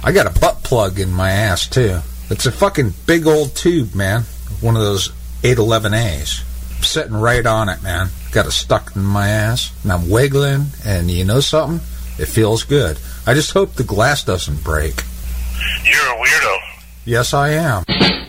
I got a butt plug in my ass, too. It's a fucking big old tube, man. One of those 811As. I'm sitting right on it, man. Got it stuck in my ass, and I'm wiggling, and you know something? It feels good. I just hope the glass doesn't break. You're a weirdo. Yes, I am.